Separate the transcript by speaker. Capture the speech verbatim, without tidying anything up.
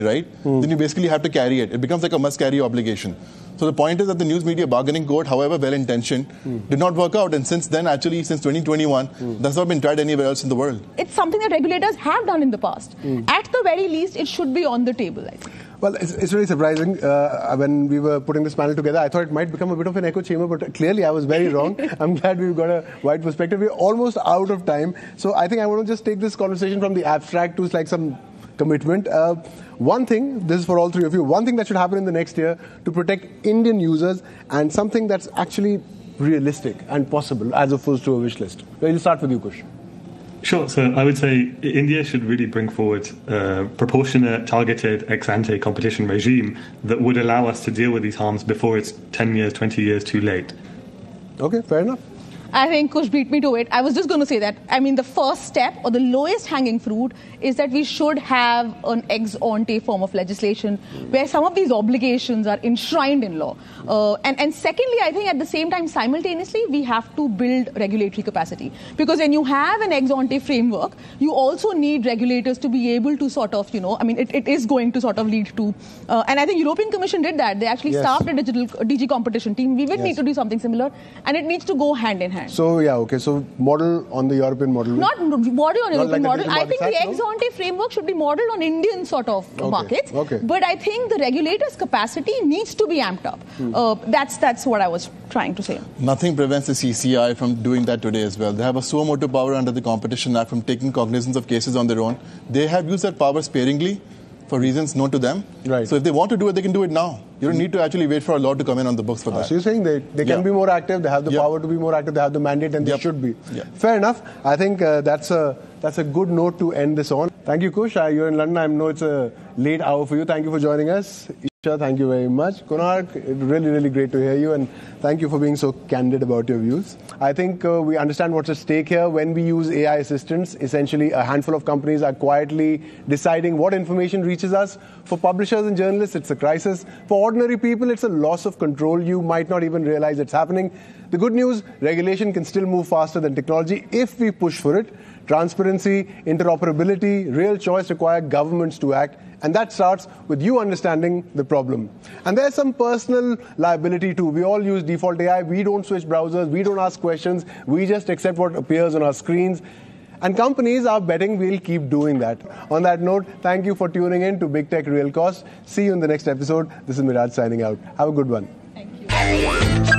Speaker 1: right? Hmm. Then you basically have to carry it. It becomes like a must-carry obligation. So the point is that the News Media Bargaining Code, however well-intentioned, mm. did not work out. And since then, actually, since twenty twenty-one, mm. that's not been tried anywhere else in the world.
Speaker 2: It's something that regulators have done in the past. Mm. At the very least, it should be on the table, I think.
Speaker 3: Well, it's, it's really surprising. Uh, when we were putting this panel together, I thought it might become a bit of an echo chamber, but clearly I was very wrong. I'm glad we've got a wide perspective. We're almost out of time. So I think I want to just take this conversation from the abstract to like some commitment. Uh, one thing, this is for all three of you, one thing that should happen in the next year to protect Indian users and something that's actually realistic and possible as opposed to a wish list. We'll start with you, Kush.
Speaker 4: Sure. So I would say India should really bring forward a proportionate, targeted, ex-ante competition regime that would allow us to deal with these harms before it's ten years, twenty years too late.
Speaker 3: Okay, fair enough.
Speaker 2: I think Kush beat me to it. I was just going to say that, I mean, the first step or the lowest hanging fruit is that we should have an ex-ante form of legislation where some of these obligations are enshrined in law. Uh, and, and secondly, I think at the same time, simultaneously, we have to build regulatory capacity. Because when you have an ex-ante framework, you also need regulators to be able to sort of, you know, I mean, it, it is going to sort of lead to, uh, and I think European Commission did that. They actually yes. staffed a digital D G competition team. We would yes. need to do something similar, and it needs to go hand in hand.
Speaker 3: So, yeah, okay. So, model on the European model.
Speaker 2: Not model on European like model. I think the ex-ante framework should be modeled on Indian sort of
Speaker 3: okay.
Speaker 2: markets.
Speaker 3: Okay.
Speaker 2: But I think the regulators' capacity needs to be amped up. Hmm. Uh, that's that's what I was trying to say.
Speaker 1: Nothing prevents the C C I from doing that today as well. They have a suo motu power under the Competition Act from taking cognizance of cases on their own. They have used that power sparingly for reasons known to them.
Speaker 3: Right.
Speaker 1: So if they want to do it, they can do it now. You don't need to actually wait for a law to come in on the books for
Speaker 3: ah,
Speaker 1: that.
Speaker 3: So you're saying they, they can yeah. be more active, they have the yeah. power to be more active, they have the mandate, and they yep. should be.
Speaker 1: Yeah.
Speaker 3: Fair enough. I think uh, that's a that's a good note to end this on. Thank you, Kush. Uh, you're in London. I know it's a late hour for you. Thank you for joining us. Isha, thank you very much. Konark, really, really great to hear you, and thank you for being so candid about your views. I think uh, we understand what's at stake here. When we use A I assistants, essentially a handful of companies are quietly deciding what information reaches us. For publishers and journalists, it's a crisis. For ordinary people, it's a loss of control. You might not even realize it's happening. The good news, regulation can still move faster than technology if we push for it. Transparency, interoperability, real choice require governments to act. And that starts with you understanding the problem. And there's some personal liability too. We all use default A I. We don't switch browsers. We don't ask questions. We just accept what appears on our screens. And companies are betting we'll keep doing that. On that note, thank you for tuning in to Big Tech Real Cost. See you in the next episode. This is Miraj signing out. Have a good one.
Speaker 2: Thank you.